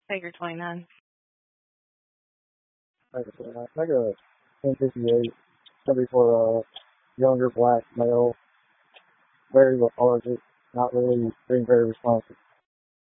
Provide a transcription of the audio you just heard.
Tiger 29. Like I said, I got a 1058. Gonna be for a younger black male, very lethargic, not really being very responsive.